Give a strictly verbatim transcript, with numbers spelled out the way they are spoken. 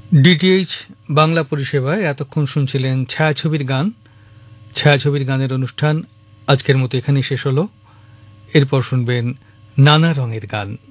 DTH Bangla পরিষেবায় এতক্ষণ শুনছিলেন ছায়াছবির গান। ছায়াছবির গানের অনুষ্ঠান আজকের মতো এখানেই শেষ হলো। এরপর শুনবেন নানা রঙের গান।